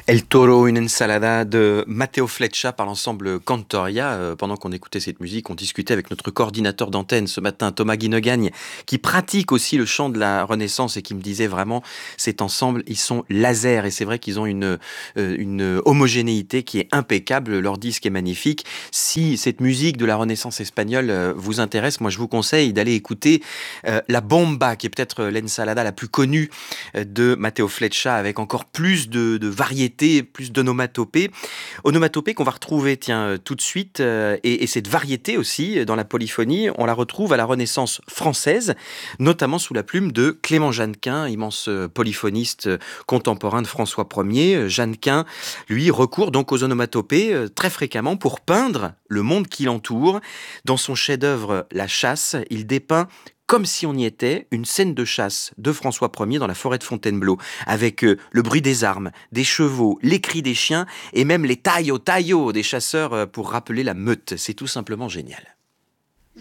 El Toro, une ensalada de Matteo Fleccia par l'ensemble Cantoria. Pendant qu'on écoutait cette musique, on discutait avec notre coordinateur d'antenne ce matin, Thomas Guinogagne, qui pratique aussi le chant de la Renaissance et qui me disait vraiment, cet ensemble, ils sont laser. Et c'est vrai qu'ils ont une homogénéité qui est impeccable. Leur disque est magnifique. Si cette musique de la Renaissance espagnole vous intéresse, moi je vous conseille d'aller écouter La Bomba, qui est peut-être l'ensalada la plus connue de Matteo Fleccia, avec encore plus de variété, plus d'onomatopée. Onomatopée qu'on va retrouver, tiens, tout de suite, et cette variété aussi dans la polyphonie, on la retrouve à la Renaissance française, notamment sous la plume de Clément Jeannequin, immense polyphoniste contemporain de François Ier. Jeannequin, lui, recourt donc aux onomatopées très fréquemment pour peindre le monde qui l'entoure. Dans son chef-d'œuvre La Chasse, il dépeint comme si on y était, une scène de chasse de François Ier dans la forêt de Fontainebleau, avec le bruit des armes, des chevaux, les cris des chiens et même les taillots des chasseurs pour rappeler la meute. C'est tout simplement génial.